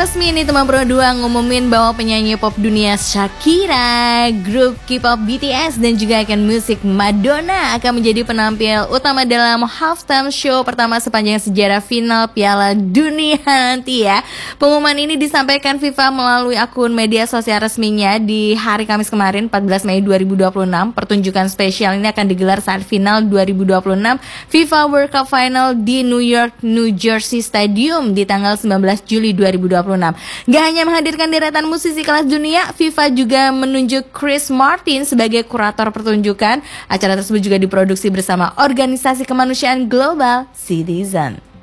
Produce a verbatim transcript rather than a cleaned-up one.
resmi nih teman Pro dua ngumumin bahwa penyanyi pop dunia Shakira, grup K-pop B T S dan juga ikon musik Madonna akan menjadi penampil utama dalam halftime show pertama sepanjang sejarah final Piala Dunia nanti ya. Pengumuman ini disampaikan FIFA melalui akun media sosial resminya di hari Kamis kemarin empat belas Mei dua ribu dua puluh enam. Pertunjukan spesial ini akan digelar saat final dua ribu dua puluh enam FIFA World Cup Final di New York, New Jersey Stadium di tanggal sembilan belas Juli dua ribu dua puluh enam. Gak hanya menghadirkan deretan musisi kelas dunia, FIFA juga menunjuk Chris Martin sebagai kurator pertunjukan. Acara tersebut juga diproduksi bersama organisasi kemanusiaan global Citizen.